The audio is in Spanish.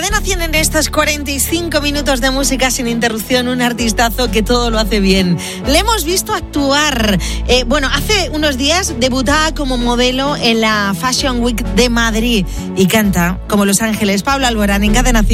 Cadena 100 en estos 45 minutos de música sin interrupción, un artistazo que todo lo hace bien. Le hemos visto actuar. Hace unos días debutaba como modelo en la Fashion Week de Madrid y canta como Los Ángeles. Paula Alborán en Cadena 100.